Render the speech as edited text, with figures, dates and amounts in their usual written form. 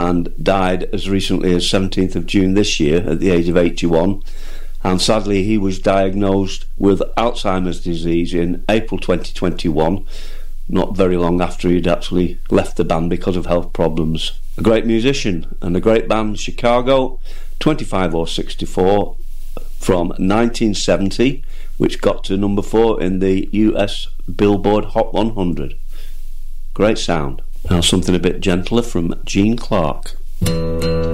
and died as recently as 17th of June this year at the age of 81. And sadly he was diagnosed with Alzheimer's disease in April 2021, not very long after he'd actually left the band because of health problems. A great musician and a great band, Chicago, 25064 from 1970, which got to number 4 in the US Billboard Hot 100. Great sound. Now something a bit gentler from Gene Clark.